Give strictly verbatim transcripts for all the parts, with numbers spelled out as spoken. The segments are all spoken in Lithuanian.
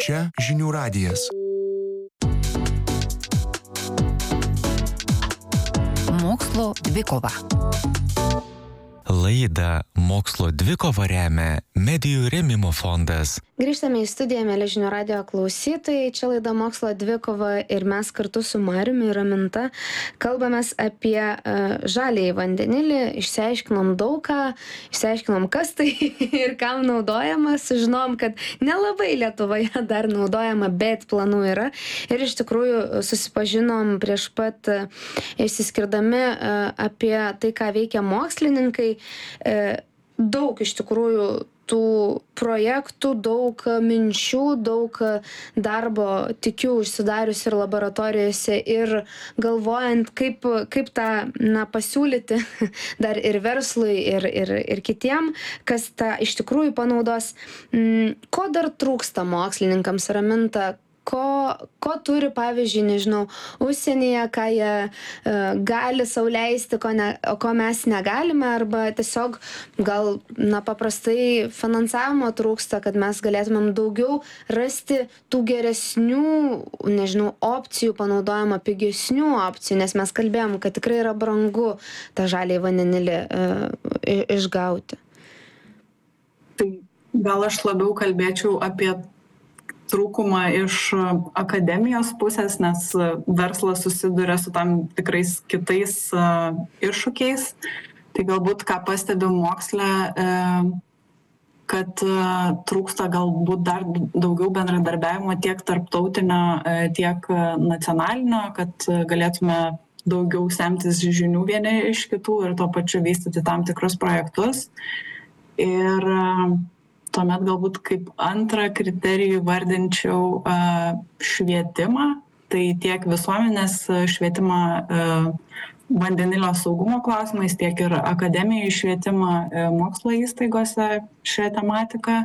Čia žinių radijas. Mokslo dvikova. Laidą Mokslo dvikova remia Medijų rėmimo fondas. Grįžtame į studiją, mėly žinių radijo klausytojai. Čia laida Mokslo dvikova ir mes kartu su Mariumi ir Raminta kalbamės apie uh, žaliąjį vandenilį. Išsiaiškinom daug ką, išsiaiškinom kas tai ir kam naudojama. Sužinom, kad nelabai Lietuvoje dar naudojama, bet planų yra. Ir iš tikrųjų susipažinom prieš pat uh, išsiskirdami uh, apie tai, ką veikia mokslininkai. Uh, daug iš tikrųjų tų projektų, daug minčių, daug darbo tikiu užsidarius ir laboratorijose ir galvojant, kaip, kaip tą na, pasiūlyti dar ir verslui, ir, ir, ir kitiem, kas tą iš tikrųjų panaudos. Ko dar trūksta mokslininkams, Raminta? Ko, ko turi, pavyzdžiui, nežinau, užsienyje, ką jie uh, gali sau leisti, ko, ne, ko mes negalime, arba tiesiog gal na, paprastai finansavimo trūksta, kad mes galėtumėm daugiau rasti tų geresnių, nežinau, opcijų, panaudojama pigesnių opcijų, nes mes kalbėjom, kad tikrai yra brangu tą žaliąjį vandenilį uh, išgauti. Tai gal aš labiau kalbėčiau apie trūkumą iš akademijos pusės, nes verslas susiduria su tam tikrais kitais uh, iššūkiais. Tai galbūt ką pastebim moksle, uh, kad uh, trūksta galbūt dar daugiau bendradarbiavimo tiek tarptautinio, uh, tiek nacionalinio, kad uh, galėtume daugiau semtis žinių vieni iš kitų ir tuo pačiu vystyti tam tikrus projektus. Ir uh, tuomet galbūt kaip antrą kriterijų vardinčiau uh, švietimą, tai tiek visuomenės švietimą uh, vandenilio saugumo klausimais, tiek ir akademijų švietimą uh, mokslo įstaigose šią tematiką.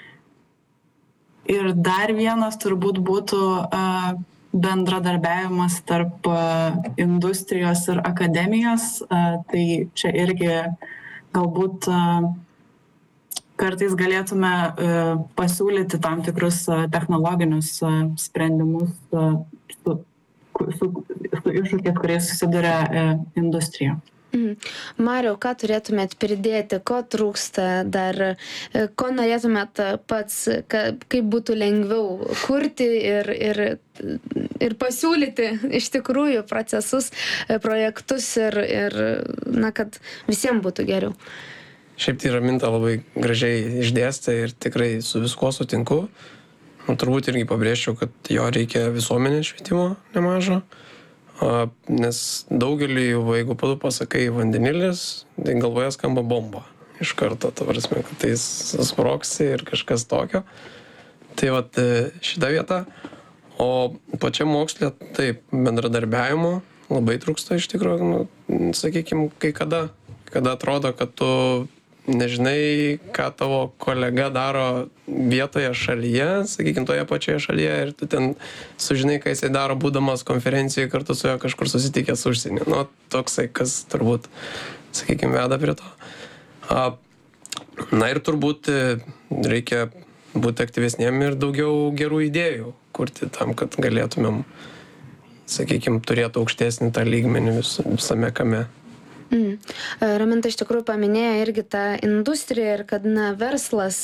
Ir dar vienas turbūt būtų uh, bendradarbiavimas tarp uh, industrijos ir akademijos, uh, tai čia irgi galbūt uh, kartais galėtume uh, pasiūlyti tam tikrus uh, technologinius uh, sprendimus uh, su, su, su iššūkiais, kuriais susiduria uh, industrija. Mm. Mariau, ką turėtumėt pridėti, ko trūksta dar, ko norėtumėt pats, ka, kaip būtų lengviau kurti ir, ir, ir pasiūlyti iš tikrųjų procesus, projektus ir, ir na, kad visiems būtų geriau. Šiaip tai Raminta labai gražiai išdėstė ir tikrai su viskuo sutinku. Nu, turbūt irgi pabrėžčiau, kad jo reikia visuomenės švietimo nemažo, nes daugelį, jeigu padu pasakai vandenilis, tai galvoje skamba bomba iš karto, ta prasme, kad tai susprogsi ir kažkas tokio. Tai vat šita vieta. O pačia moksle, taip, bendradarbiavimo labai trūksta iš tikrųjų, nu, sakykime, kai kada, kada atrodo, kad tu nežinai, ką tavo kolega daro vietoje šalyje, sakykime, toje pačioje šalyje ir tu ten sužinai, ką jisai daro, būdamas konferencijoje kartu su juo kažkur susitikęs užsienį. Nu, toksai, kas turbūt, sakykime, veda prie to. Na ir turbūt reikia būti aktyvesniem ir daugiau gerų idėjų kurti tam, kad galėtumėm, sakykime, turėti aukštesnį tą lygmenį vis, visame kame. Mm. Raminta iš tikrųjų paminėjo irgi tą industriją ir kad na, verslas,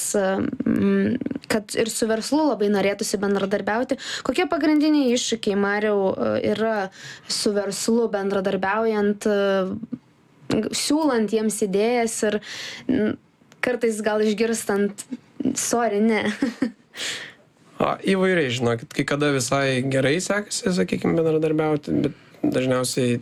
kad ir su verslu labai norėtųsi bendradarbiauti. Kokie pagrindiniai iššūkiai, Mariau, yra su verslu bendradarbiaujant, siūlant jiems idėjas ir kartais gal išgirstant, sorry, ne. A, įvairiai, žinokit, kai kada visai gerai sekasi, sakykime, bendradarbiauti, bet dažniausiai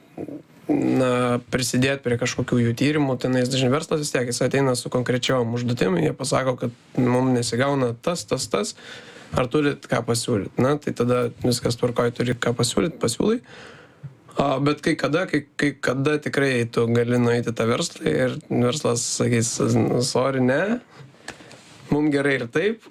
na, prisidėti prie kažkokių jų tyrimų, tenais dažnai verslas vis tiek, jis ateina su konkrečiom užduotim, jie pasako, kad mums nesigauna tas, tas, tas, ar turit ką pasiūlyti. Na, tai tada viskas tvarkoj, turi ką pasiūlyti, pasiūlai. A, bet kai kada, kai, kai kada tikrai tu gali nueiti tą verslą ir verslas sakys, sorry, ne, mums gerai ir taip,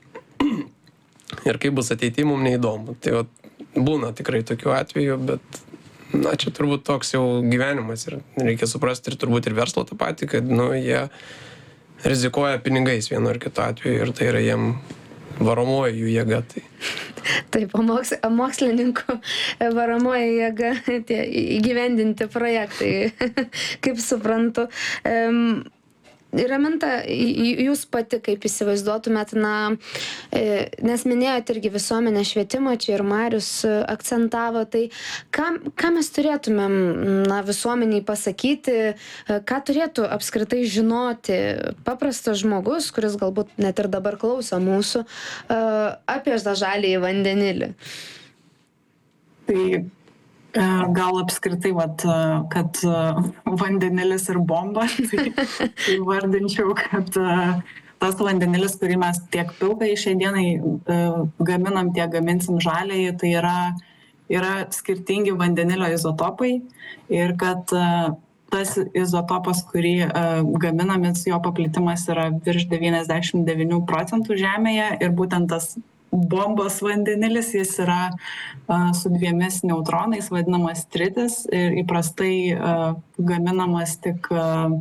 ir kaip bus ateityje, mums neįdomu. Tai va, būna tikrai tokių atvejų, bet na, čia turbūt toks jau gyvenimas ir reikia suprasti ir turbūt ir verslo tą patį, kad, nu, jie rizikuoja pinigais vienu ar kitu atveju ir tai yra jiem varomoji jų jėga. Tai. Taip, o moks, o mokslininkų varomoji jėga tie įgyvendinti projektai, kaip suprantu. Um, Raminta, jūs pati kaip įsivaizduotumėt, na, nes minėjot irgi visuomenės švietimą, čia ir Marius akcentavo, tai ką, ką mes turėtumėm, na, visuomeniai pasakyti, ką turėtų apskritai žinoti paprastas žmogus, kuris galbūt net ir dabar klauso mūsų, apie tą žaliąjį vandenilį? Tai gal apskritai, vat, kad vandenilis ir bomba, tai, tai vardinčiau, kad tas vandenilis, kurį mes tiek pilkai šiai dienai gaminam, tiek gaminsim žaliai, tai yra, yra skirtingi vandenilio izotopai ir kad tas izotopas, kurį gaminamis, jo paplitimas yra virš devyniasdešimt devynių procentų Žemėje ir būtent tas bombos vandenilis, jis yra uh, su dviemis neutronais, vadinamas tritis ir įprastai uh, gaminamas tik, uh,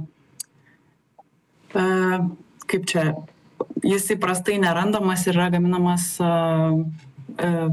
uh, kaip čia, jis įprastai nerandamas ir yra gaminamas uh, uh,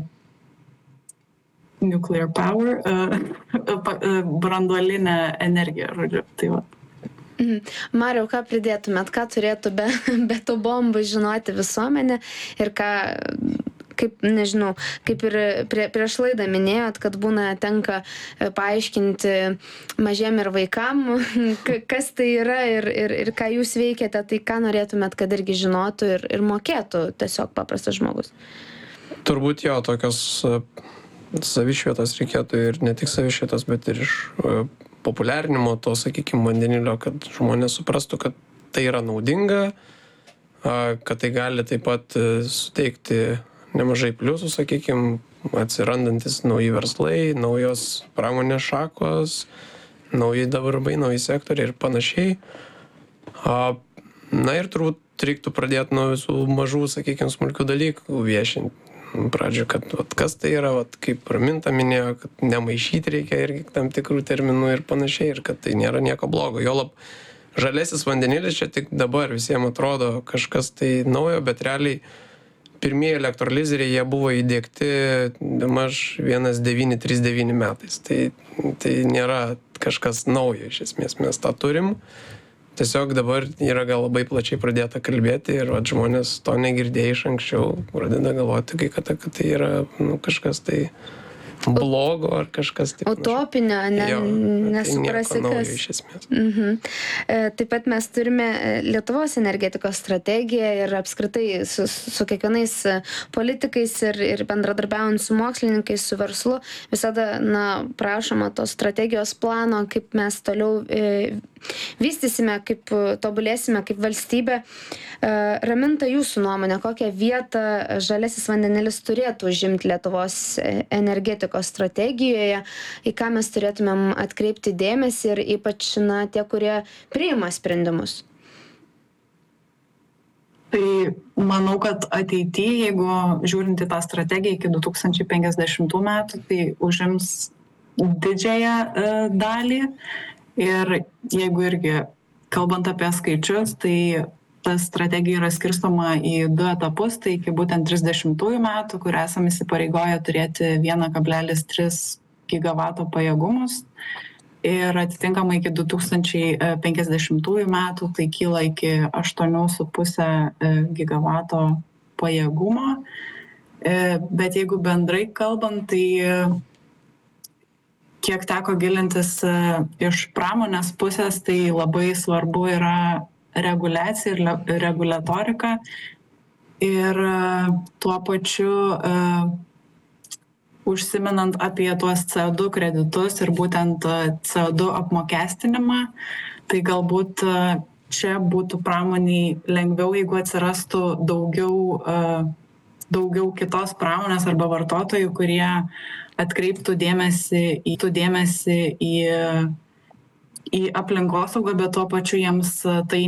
nuclear power, uh, uh, branduolinė energija, žodžiu, tai va. Mariau, ką pridėtumėt, ką turėtų be, be tų bombų žinoti visuomenė ir ką, kaip, nežinau, kaip ir prie, prieš laidą minėjot, kad būna tenka paaiškinti mažiem ir vaikam, kas tai yra ir, ir, ir ką jūs veikiate, tai ką norėtumėt, kad irgi žinotų ir, ir mokėtų tiesiog paprastas žmogus? Turbūt jo, tokios savišvietos reikėtų ir ne tik savišvietos, bet ir iš populiarinimo to, sakykime, vandenilio, kad žmonės suprastų, kad tai yra naudinga, kad tai gali taip pat suteikti nemažai pliusų, sakykime, atsirandantis nauji verslai, naujos pramonės šakos, nauji darbai, nauji sektoriai ir panašiai. Na ir turbūt reiktų pradėti nuo visų mažų, sakykime, smulkių dalykų viešinti. Pradžioje, kad vat, kas tai yra, vat, kaip Raminta minėjo, kad nemaišyti reikia irgi tam tikrų terminų ir panašiai, ir kad tai nėra nieko blogo. Jolab, žalesis vandenilis čia tik dabar visiems atrodo kažkas tai naujo, bet realiai pirmieji elektrolizeriai jie buvo įdiegti maž devyniasdešimt devyni trisdešimt devyni metais. Tai, tai nėra kažkas naujo iš esmės, mes tą turim. Tiesiog dabar yra gal labai plačiai pradėta kalbėti ir vat, žmonės to negirdėjo iš anksčiau, pradeda galvoti, kad, kad tai yra nu, kažkas tai blogo ar kažkas taip. Utopinio, ne, jo, nesuprasi, tai kas. Iš esmės. Mhm. Taip pat mes turime Lietuvos energetikos strategiją ir apskritai su, su kiekvienais politikais ir, ir bendradarbiaujant su mokslininkais, su verslu, visada na, prašoma tos strategijos plano, kaip mes toliau e, vystysime, kaip tobulėsime kaip valstybė. E, Raminta, jūsų nuomonė, kokią vietą žalesis vandenilis turėtų užimti Lietuvos energetikos strategijoje, į ką mes turėtumėm atkreipti dėmesį ir ypač na, tie, kurie priima sprendimus? Tai manau, kad ateityje, jeigu žiūrint į tą strategiją iki du tūkstančiai penkiasdešimtų metų, tai užims didžiąją e, dalį. Ir jeigu irgi, kalbant apie skaičius, tai ta strategija yra skirstoma į du etapus, tai iki būtent trisdešimtųjų metų, kur esame įsipareigoję turėti vienas kablelis tris gigavato pajėgumus. Ir atitinkamai iki du tūkstančiai penkiasdešimtųjų metų tai kyla iki aštuonių su puse gigavato pajėgumo. Bet jeigu bendrai kalbant, tai kiek teko gilintis iš pramonės pusės, tai labai svarbu yra reguliacija ir reguliatorika ir tuo pačiu uh, užsiminant apie tuos C O du kreditus ir būtent C O du apmokestinimą, tai galbūt uh, čia būtų pramoniai lengviau, jeigu atsirastų daugiau, uh, daugiau kitos pramonės arba vartotojų, kurie atkreiptų dėmesį į, dėmesį į, į aplinkosaugą, bet tuo pačiu jiems tai